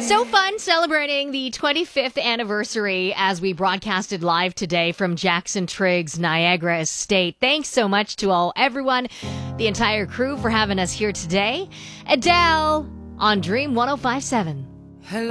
So fun celebrating the 25th anniversary as we broadcasted live today from Jackson Triggs, Niagara Estate. Thanks so much to everyone, the entire crew for having us here today. Adele on Dream 105.7.